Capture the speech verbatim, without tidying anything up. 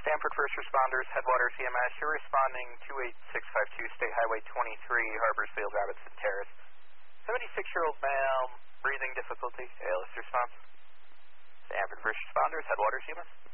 Sanford First Responders, Headwaters E M S. You're responding two eight six five two State Highway twenty-three, Harborsfield, Robinson Terrace. seventy-six-year-old male, breathing difficulty, A L S response. Sanford First Responders, Headwaters E M S.